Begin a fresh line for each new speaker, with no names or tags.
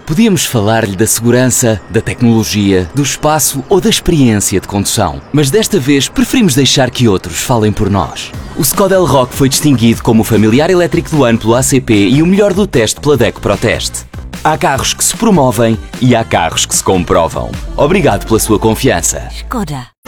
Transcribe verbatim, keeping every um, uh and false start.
Podíamos falar-lhe da segurança, da tecnologia, do espaço ou da experiência de condução. Mas desta vez preferimos deixar que outros falem por nós. O Skoda Elroq foi distinguido como o familiar elétrico do ano pelo A C P e o melhor do teste pela DECO ProTest. Há carros que se promovem e há carros que se comprovam. Obrigado pela sua confiança.
Skoda.